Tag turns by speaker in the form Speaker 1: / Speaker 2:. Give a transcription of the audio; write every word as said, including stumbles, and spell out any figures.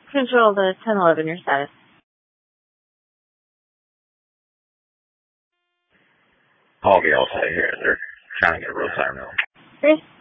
Speaker 1: Control to ten eleven, your status.
Speaker 2: I'll be all set here. They're trying to get a real time now.
Speaker 1: Chris?